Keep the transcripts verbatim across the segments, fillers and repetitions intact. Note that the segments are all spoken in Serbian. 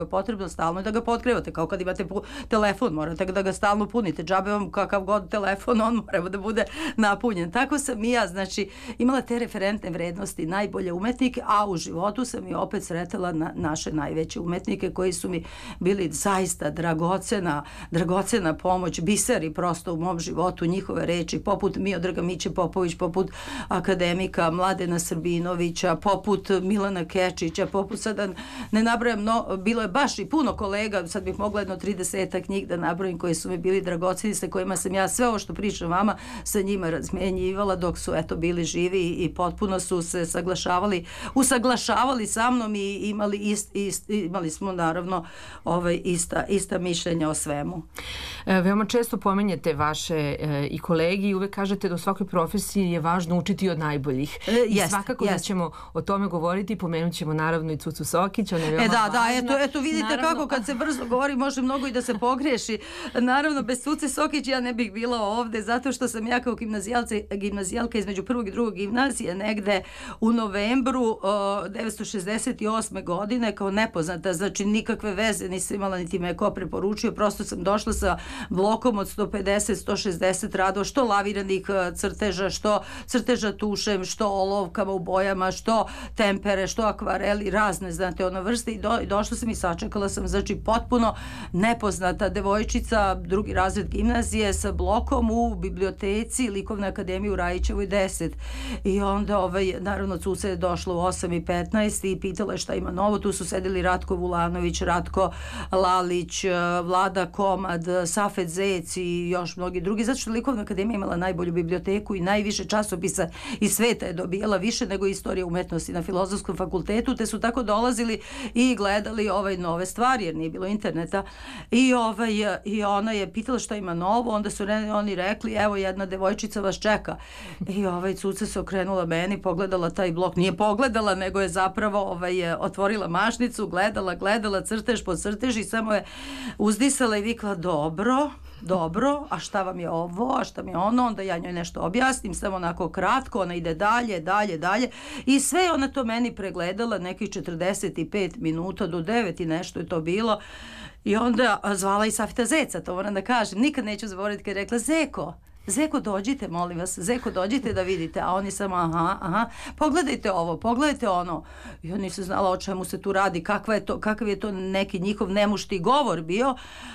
je potrebno stalno da ga potkrevate, kao kad imate telefon, morate da ga stalno punite, džabe vam kakav god telefon, on mora da bude napunjen. Tako sam i ja, znači, imala te referentne vrednosti, najbolje umetnike, a u životu sam i opet sretala na naše najveće umetnike koji su mi bili zaista dragocena, dragocena pomoć, biseri prosto u mom životu, njihove reči, poput Miodraga Miće Popović, poput akademika Mladena Srbinovića, poput Milana Kečića, poput sada ne nabrajam, no, bilo je baš i puno kolega, sad bih mogla jedno tridesetak njih da nabrojim koji su mi bili dragoceni, sa kojima sam ja sve ovo što pričam vama sa njima razmenjivala dok su eto bili živi i potpuno su se saglašavali, usaglašavali sa mnom i imali, ist, ist, imali smo naravno ovaj, ista, ista mišljenja o svemu. E, veoma često pomenjate vaše e, i kolegi i uvek kažete da u svakoj profesiji je važno učiti od najboljih. E, I jest, svakako jest. Da ćemo o tome govoriti, pomenut ćemo naravno i Cucu Sokić, ona je veoma E da, da, važna. eto, eto vidite naravno, kako kad se brzo govori može mnogo i da se pogreši. Naravno, bez Cuce Sokić ja ne bih bila ovde, zato što sam ja kao gimnazijalka između prvog i drugog gimnazije negde u novembru devetsto šezdeset osme godine kao nepoznata, znači nikakve veze nisam imala, niti me ko preporučio, prosto sam došla sa blokom od sto pedeset do sto šezdeset radova, što laviranih crteža, što crteža tušem, što olovkama u bojama, što tempere, što akvareli, razne, znate, ono vrste i, do, i došla sam i sačekala sam, znači potpuno nepoznata devojčica, drugi razred gimnazije sa blokom u biblioteci Likovne akademije u Rajićevoj deset. I onda, ovaj, naravno, Cuca je došla u osam i petnaest i pitala je šta ima novo. Tu su sedeli Ratko Vulanović, Ratko Lalić, Vlada Komad, Safet Zec i još mnogi drugi. Zato što Likovna akademija imala najbolju biblioteku i najviše časopisa iz sveta je dobijala, više nego istorija umetnosti na Filozofskom fakultetu, te su tako dolazili i gledali ovaj nove stvari, jer nije bilo interneta. I, ovaj, i ona je pitala šta ima novo, onda su oni rekli, evo jedna devojčica vas čeka. I ovaj, Cuca se okrenula meni, pogledala taj blok, nije pogledala, nego je zapravo ovaj, otvorila mašnicu, gledala, gledala, crtež po crtež i samo je uzdisala i vikla, dobro, dobro, a šta vam je ovo, a šta mi je ono, onda ja njoj nešto objasnim, samo onako kratko, ona ide dalje, dalje, dalje i sve ona to meni pregledala nekih četrdeset pet minuta do devet i nešto je to bilo i onda zvala i Safeta Zeca, to moram da kažem, nikad neću zaboraviti kad je rekla, Zeko, Zeko dođite, molim vas, Zeko dođite da vidite, a oni samo aha, aha, pogledajte ovo, pogledajte ono. I on nisam znala o čemu se tu radi, kakva je to, kakav je to neki njihov nemušti govor bio,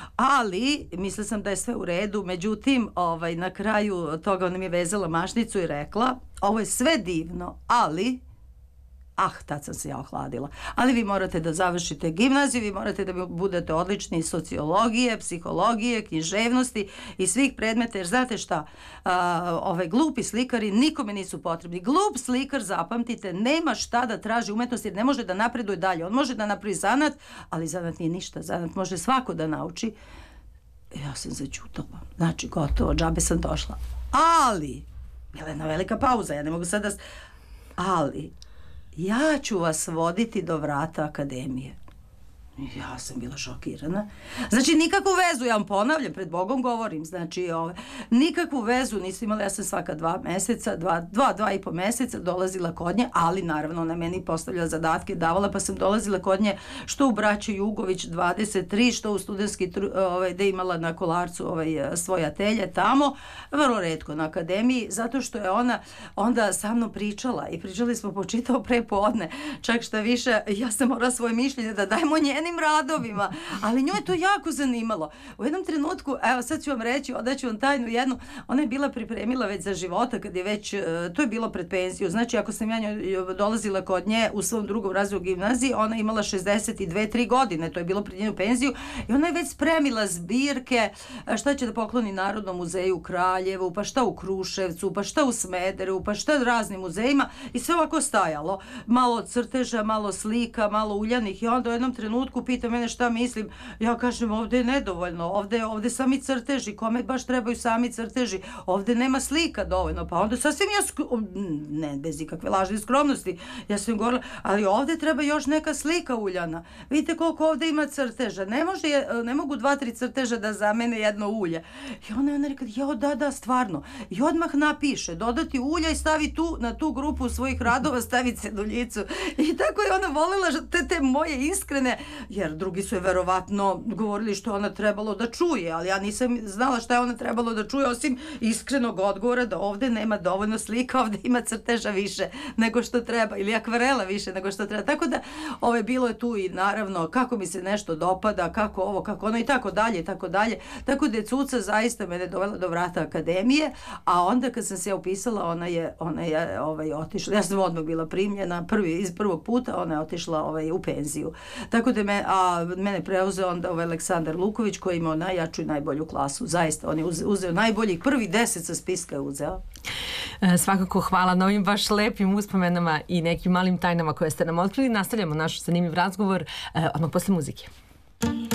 ali mislila sam da je sve u redu, međutim, ovaj, na kraju toga ona mi je vezala mašnicu i rekla, ovo je sve divno, ali... Ah, tad sam se ja ohladila. Ali vi morate da završite gimnaziju, vi morate da budete odlični iz sociologije, psihologije, književnosti i svih predmeta, jer znate šta, a, ove glupi slikari nikome nisu potrebni. Glup slikar, zapamtite, nema šta da traži umetnost jer ne može da napreduje dalje. On može da napravi zanat, ali zanat nije ništa. Zanat može svako da nauči. Ja sam začutala. Znači, gotovo, džabe sam došla. Ali, bila je jedna velika pauza, ja ne mogu sad da... Ali... ja ću vas voditi do vrata akademije. Ja sam bila šokirana. Znači, nikakvu vezu, ja vam ponavljam, pred Bogom govorim, znači, ove, nikakvu vezu nisam imala, ja sam svaka dva meseca, dva, dva, dva i po meseca dolazila kod nje, ali naravno ona meni postavljala zadatke, davala, pa sam dolazila kod nje što u Braću Jugović dvadeset tri, što u studentski, ovaj, da imala na Kolarcu ovaj, svoj atelje tamo, vrlo retko na akademiji, zato što je ona onda sa mnom pričala i pričali smo po čitavo prepodne, čak šta više, ja sam morala svoje mišljenje da dajemo njeni radovima, ali nju je to jako zanimalo. U jednom trenutku, evo sad ću vam reći, odaću vam tajnu jednu, ona je bila pripremila već za života, kad je već, to je bilo pred penziju, znači ako sam ja njoj dolazila kod nje u svom drugom razredu gimnazije, ona je imala šezdeset dve tri godine, to je bilo pred njenu penziju i ona je već spremila zbirke, šta će da pokloni Narodnom muzeju u Kraljevu, pa šta u Kruševcu, pa šta u Smederevu, pa šta raznim muzejima i sve ovako stajalo. Malo crteža, malo slika, malo uljanih i onda u jednom trenutku pita mene šta mislim, ja kažem ovde je nedovoljno, ovde, ovde sami crteži, kome baš trebaju sami crteži, ovde nema slika dovoljno, pa onda sasvim ja, skro... ne, bez ikakve lažne skromnosti, ja sam govorila, ali ovde treba još neka slika uljana, vidite koliko ovde ima crteža, ne može, ne mogu dva, tri crteža da zamene jedno ulje. I ona je ona rekla, jao da, da, stvarno, i odmah napiše, dodati ulja i stavi tu, na tu grupu svojih radova, stavi ceduljicu. I tako je ona volela te, te moje iskrene jer drugi su je verovatno govorili što ona trebalo da čuje, ali ja nisam znala šta je ona trebalo da čuje, osim iskrenog odgovora da ovde nema dovoljno slika, ovde ima crteža više nego što treba, ili akvarela više nego što treba. Tako da ove, bilo je tu i naravno kako mi se nešto dopada, kako ovo, kako ono i tako dalje, i tako dalje. Tako da je Cuca zaista mene dovela do vrata akademije, a onda kad sam se ja upisala, ona je, ona je ovaj, otišla, ja sam odmah bila primljena, prvi, iz prvog puta ona je otišla ovaj, u penziju. Tako da me, a mene preuzeo onda ovaj Aleksandar Luković koji imao najjaču i najbolju klasu. Zaista, on je uzeo najboljih, prvi deset sa spiska je uzeo. E, svakako hvala na ovim baš lepim uspomenama i nekim malim tajnama koje ste nam otkrili. Nastavljamo naš zanimljiv razgovor e, odmah posle muzike.